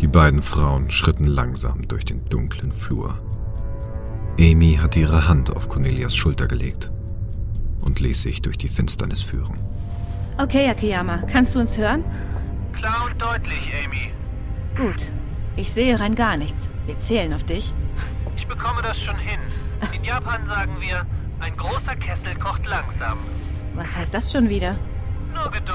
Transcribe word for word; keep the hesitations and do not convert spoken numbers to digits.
Die beiden Frauen schritten langsam durch den dunklen Flur. Amy hatte ihre Hand auf Cornelias Schulter gelegt und ließ sich durch die Finsternis führen. Okay, Akiyama, kannst du uns hören? Klar und deutlich, Amy. Gut. Ich sehe rein gar nichts. Wir zählen auf dich. Ich bekomme das schon hin. In Japan sagen wir, ein großer Kessel kocht langsam. Was heißt das schon wieder? Nur Geduld.